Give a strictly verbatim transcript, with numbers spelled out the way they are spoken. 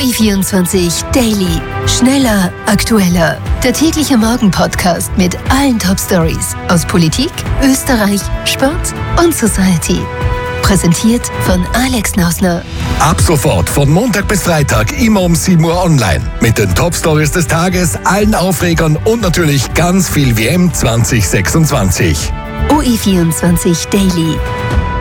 O I vierundzwanzig Daily. Schneller, aktueller. Der tägliche Morgen-Podcast mit allen Top-Stories aus Politik, Österreich, Sport und Society. Präsentiert von Alex Nausner. Ab sofort von Montag bis Freitag immer um sieben Uhr online. Mit den Top-Stories des Tages, allen Aufregern und natürlich ganz viel W M zwanzig sechsundzwanzig. O I vierundzwanzig Daily.